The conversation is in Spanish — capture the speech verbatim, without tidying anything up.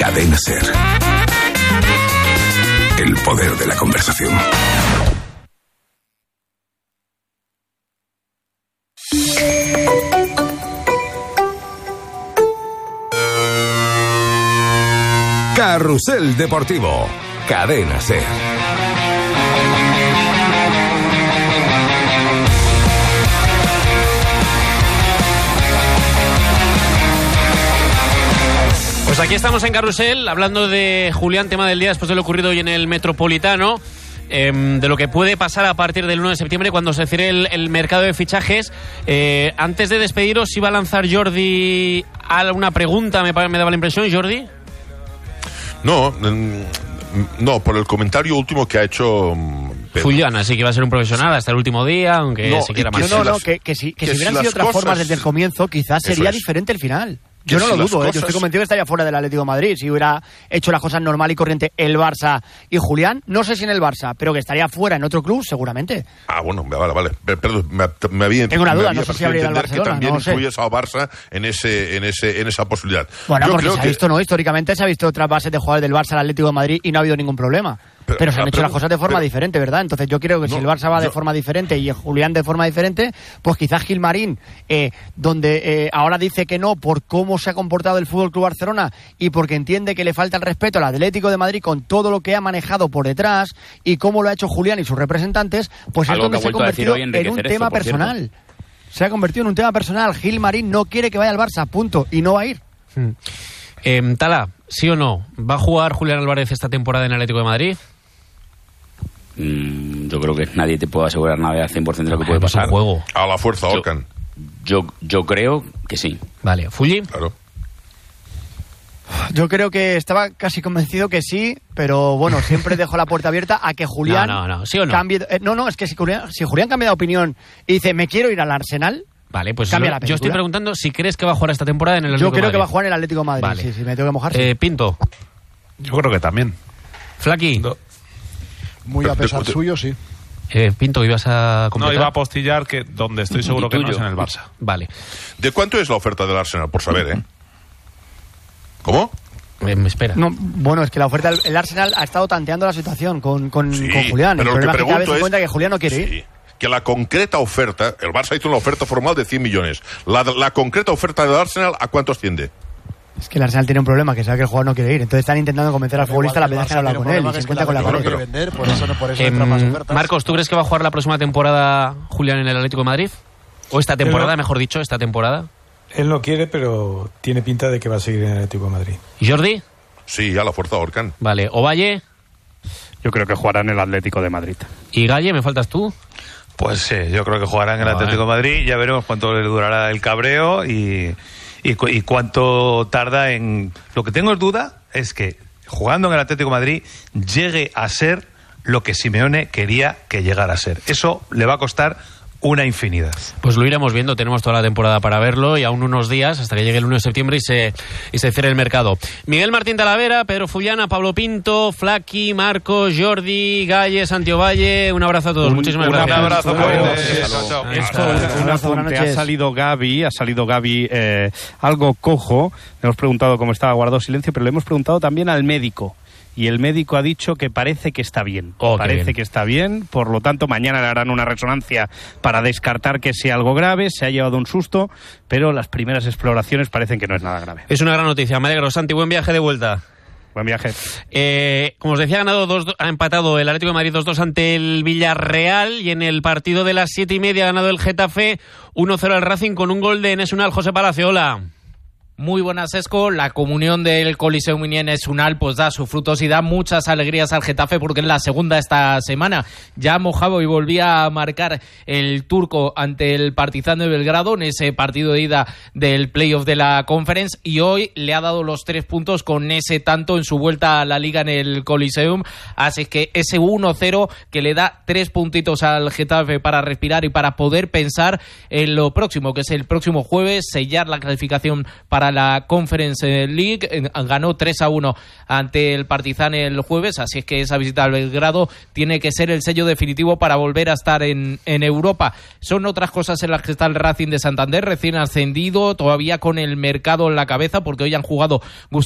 Cadena SER. El poder de la conversación. Carrusel Deportivo. Cadena SER. Pues aquí estamos en Carrusel, hablando de Julián, tema del día después de lo ocurrido hoy en el Metropolitano, eh, de lo que puede pasar a partir del uno de septiembre cuando se cierre el, el mercado de fichajes. Eh, antes de despediros, iba a lanzar Jordi alguna pregunta, me, me daba la impresión, Jordi. No, no, por el comentario último que ha hecho Pedro. Julián, así que va a ser un profesional hasta el último día, aunque no, se quiera más. más. No, no, no, que, que si, que que si hubieran si sido otras cosas... formas desde el comienzo, quizás sería es. diferente el final. Yo Que no si lo las dudo, cosas... ¿eh? Yo estoy convencido que estaría fuera del Atlético de Madrid si hubiera hecho las cosas normal y corriente el Barça y Julián. No sé si en el Barça, pero que estaría fuera en otro club, seguramente. Ah, bueno, vale, vale. Perdón, me, me había Tengo una duda, me había no sé si habría ido al entender Barcelona, que también no lo sé. incluyes al Barça en, ese, en, ese, en esa posibilidad. Bueno, Yo porque creo se ha que... visto, ¿no? Históricamente se ha visto otras bases de jugadores del Barça al Atlético de Madrid y no ha habido ningún problema. Pero, pero se han ah, hecho pero, las cosas de forma pero, diferente, ¿verdad? Entonces yo creo que no, si el Barça va de yo... forma diferente y Julián de forma diferente, pues quizás Gilmarín, eh, donde eh, ahora dice que no por cómo se ha comportado el F C Barcelona y porque entiende que le falta el respeto al Atlético de Madrid con todo lo que ha manejado por detrás y cómo lo ha hecho Julián y sus representantes, pues es donde se ha convertido en un tema personal. Se ha convertido en un tema personal. Gilmarín no quiere que vaya al Barça, punto, y no va a ir. Hmm. Eh, Tala, ¿sí o no? ¿Va a jugar Julián Álvarez esta temporada en el Atlético de Madrid? Mm, yo creo que nadie te puede asegurar nada al cien por ciento de lo que puede pues pasar. Juego. A la fuerza, Orcan. Yo, yo, yo creo que sí. Vale, ¿Fulli? Claro. Yo creo que estaba casi convencido que sí, pero bueno, siempre dejo la puerta abierta a que Julián no, no, no. ¿Sí o no? cambie. Eh, no, no, es que si Julián, si Julián cambia de opinión y dice me quiero ir al Arsenal, vale, pues cambia yo, la yo estoy preguntando si crees que va a jugar esta temporada en el Atlético Yo creo de Madrid. que va a jugar en el Atlético de Madrid. Vale. Sí, sí, me tengo que mojar. Sí. Eh, Pinto. Yo creo que también. Flaqui. No. Muy a pesar Pero, suyo, sí. Eh, Pinto, ¿ibas a completar? No, iba a apostillar que donde estoy seguro que no es en el Barça. Vale. ¿De cuánto es la oferta del Arsenal? Por saber, ¿eh? ¿Cómo? Eh, me espera. No, bueno, es que la oferta, el Arsenal ha estado tanteando la situación con, con, Sí, con Julián. pero el lo que problema es que cada vez pregunto se es... cuenta que Julián no quiere sí, ir. que la concreta oferta... El Barça hizo una oferta formal de cien millones. La, la concreta oferta del Arsenal, ¿a cuánto asciende? Es que el Arsenal tiene un problema, que sabe que el jugador no quiere ir. Entonces están intentando convencer al futbolista la vez que han hablado con él y se encuentra con la Bueno, pared. pero- Vender, por eso, no, por eso Eh, entran más ofertas. Marcos, ¿tú crees que va a jugar la próxima temporada Julián en el Atlético de Madrid? ¿O esta temporada, no. mejor dicho, esta temporada? Él no quiere, pero tiene pinta de que va a seguir en el Atlético de Madrid. ¿Y Jordi? Sí, a la fuerza, Orcan. Vale. ¿Ovalle? Yo creo que jugará en el Atlético de Madrid. ¿Y Galle? ¿Me faltas tú? Pues sí, yo creo que jugará en el Vale. Atlético de Madrid. Ya veremos cuánto le durará el cabreo y, y, cu- y cuánto tarda en... Lo que tengo en duda es que jugando en el Atlético de Madrid llegue a ser lo que Simeone quería que llegara a ser. Eso le va a costar una infinidad. Pues lo iremos viendo, tenemos toda la temporada para verlo y aún unos días hasta que llegue el uno de septiembre y se, y se cierre el mercado. Miguel Martín Talavera, Pedro Fullana, Pablo Pinto, Flaqui, Marcos, Jordi, Galle, Santiago Valle, un abrazo a todos, Un, muchísimas un gracias. abrazo, Hasta luego. fuerte. Chao, chao. Esto, Hasta- un abrazo, buenas apunte. Ha noches. salido Gaby, ha salido Gaby eh, algo cojo. Le hemos preguntado cómo estaba, guardado silencio, pero le hemos preguntado también al médico. Y el médico ha dicho que parece que está bien. Oh, qué parece bien. que está bien. Por lo tanto, mañana le harán una resonancia para descartar que sea algo grave. Se ha llevado un susto, pero las primeras exploraciones parecen que no es nada grave. Es una gran noticia, me alegro. Santi, buen viaje de vuelta. Buen viaje. Eh, como os decía, ha ganado dos, ha empatado el Atlético de Madrid dos dos ante el Villarreal y en el partido de las siete y media ha ganado el Getafe uno cero al Racing con un gol de Enes Unal. José Palacio, hola. Muy buenas, Esco. La comunión del Coliseum y Enes Unal pues da sus frutos y da muchas alegrías al Getafe porque es la segunda esta semana. Ya mojado y volvía a marcar el turco ante el Partizan de Belgrado en ese partido de ida del playoff de la Conference y hoy le ha dado los tres puntos con ese tanto en su vuelta a la Liga en el Coliseum. Así que ese uno cero que le da tres puntitos al Getafe para respirar y para poder pensar en lo próximo, que es el próximo jueves, sellar la clasificación para la Conference League. Ganó tres a uno ante el Partizan el jueves, así es que esa visita al Belgrado tiene que ser el sello definitivo para volver a estar en, en Europa. Son otras cosas en las que está el Racing de Santander, recién ascendido, todavía con el mercado en la cabeza, porque hoy han jugado